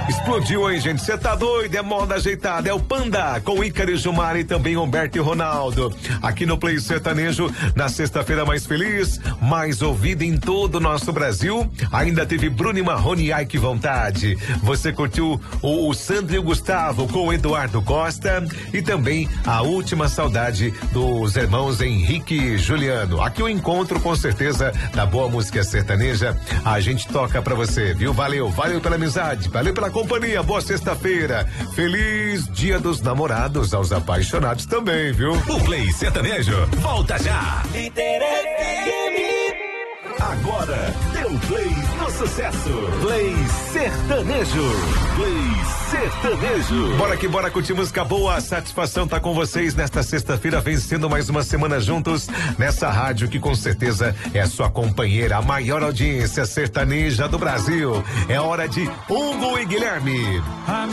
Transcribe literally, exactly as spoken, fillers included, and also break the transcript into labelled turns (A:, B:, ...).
A: Explodiu, hein, gente? Você tá doido? É moda ajeitada. É o Panda, com Ícaro Gilmar e também Humberto e Ronaldo. Aqui no Play Sertanejo, na sexta-feira mais feliz, mais ouvida em todo o nosso Brasil. Ainda teve Bruno e Marrone, ai que vontade. Você curtiu o, o Sandro e o Gustavo com o Eduardo Costa e também a última saudade dos irmãos Henrique e Juliano. Aqui o encontro, com certeza, da boa música sertaneja. A gente toca pra você, viu? Valeu, valeu pela amizade, valeu pela companhia. Boa sexta-feira. Feliz Dia dos Namorados aos apaixonados também, viu?
B: O Play Sertanejo volta já.
C: Líder F M.
B: Agora, deu play no sucesso. Play Sertanejo. Play Sertanejo.
A: Bora que bora curtir música boa. A satisfação tá com vocês nesta sexta-feira, vencendo mais uma semana juntos nessa rádio que com certeza é a sua companheira, a maior audiência sertaneja do Brasil. É hora de Hugo e Guilherme.